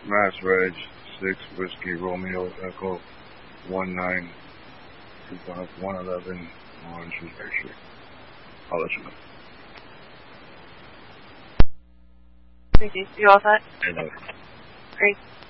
Mass Reg 6 Whiskey Romeo Echo 1925111 on Shrewsbury Street. I'll let you know. Thank you. You all set? Hey, no. Great.